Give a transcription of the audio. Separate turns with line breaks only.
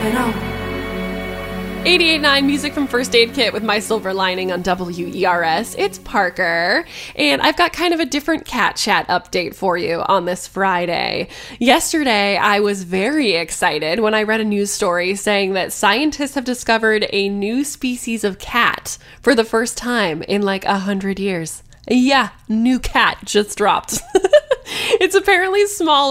88.9 Music from First Aid Kit with my Silver Lining on WERS. It's Parker, and I've got kind of a different cat chat update for you on this Friday. Yesterday, I was very excited when I read a news story saying that scientists have discovered a new species of cat for the first time in like 100 years. Yeah, new cat just dropped. It's apparently smaller